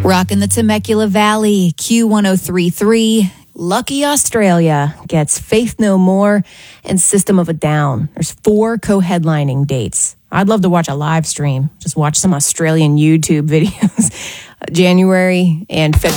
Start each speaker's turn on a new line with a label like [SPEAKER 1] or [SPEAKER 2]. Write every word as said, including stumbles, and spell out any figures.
[SPEAKER 1] Rocking the Temecula Valley, Q one oh three point three. Lucky Australia gets Faith No More and System of a Down. There's four co-headlining dates. I'd love to watch a live stream. Just watch some Australian YouTube videos. January and February.